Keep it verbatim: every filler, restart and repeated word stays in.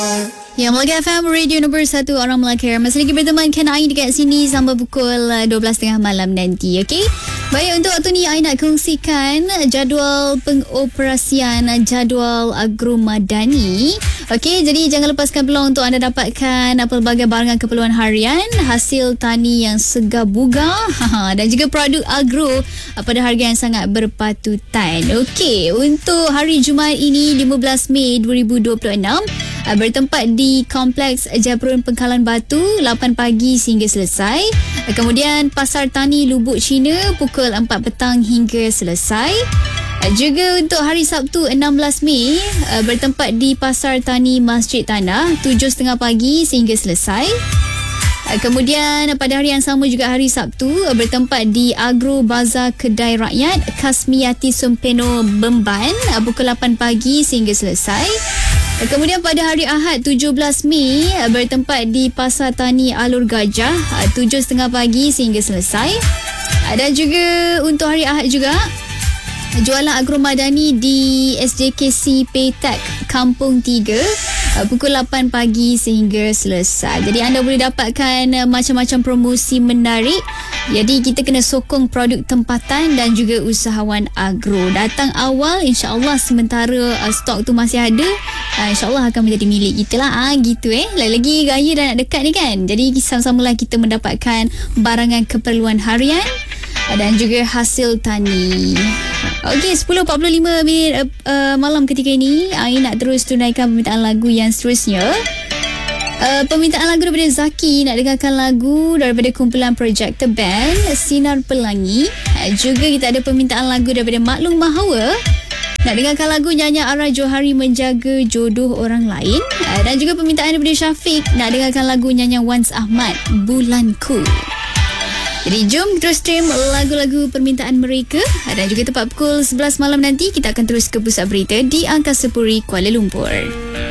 Ya, Melaka F M, radio nombor satu orang Melaka. Masih lagi bertemankan Ain dekat sini sampai pukul dua belas tiga puluh malam nanti, okey? Baik, untuk waktu ni Ain nak kongsikan jadual pengoperasian jadual Agro Madani. Okey, jadi jangan lepaskan peluang untuk anda dapatkan pelbagai barangan keperluan harian, hasil tani yang segar bugar dan juga produk agro pada harga yang sangat berpatutan. Okey, untuk hari Jumaat ini lima belas Mei dua ribu dua puluh enam, bertempat di Kompleks Jabrun Pengkalan Batu lapan pagi sehingga selesai. Kemudian Pasar Tani Lubuk Cina pukul empat petang hingga selesai. Juga untuk hari Sabtu enam belas Mei, bertempat di Pasar Tani Masjid Tanah tujuh tiga puluh pagi sehingga selesai. Kemudian pada hari yang sama juga hari Sabtu, bertempat di Agro Bazar Kedai Rakyat Kasmiati Sumpeno Bemban pukul lapan pagi sehingga selesai. Kemudian pada hari Ahad tujuh belas Mei, bertempat di Pasar Tani Alur Gajah tujuh tiga puluh pagi sehingga selesai. Dan juga untuk hari Ahad juga, jualan Agro Madani di S J K C Paytech Kampung tiga pukul lapan pagi sehingga selesai. Jadi anda boleh dapatkan macam-macam promosi menarik. Jadi kita kena sokong produk tempatan dan juga usahawan agro. Datang awal, insya-Allah sementara uh, stok tu masih ada, uh, insya-Allah akan menjadi milik kita lah. Ah, gitu eh. Lagi-lagi raya dah nak dekat ni kan. Jadi sama-samalah kita mendapatkan barangan keperluan harian dan juga hasil tani. Okey, sepuluh empat puluh lima minit uh, uh, malam ketika ini, Ain nak terus tunaikan permintaan lagu yang seterusnya. Uh, permintaan lagu daripada Zaki, nak dengarkan lagu daripada kumpulan Projector Band Sinar Pelangi. Uh, juga kita ada permintaan lagu daripada Maklum Mahawa, nak dengarkan lagu nyanyian Ara Johari Menjaga Jodoh Orang Lain. Uh, dan juga permintaan daripada Syafiq, nak dengarkan lagu nyanyian Wans Ahmad Bulanku. Jadi jom terus stream lagu-lagu permintaan mereka. Dan juga tepat pukul sebelas malam nanti kita akan terus ke pusat berita di Angkasa Puri, Kuala Lumpur.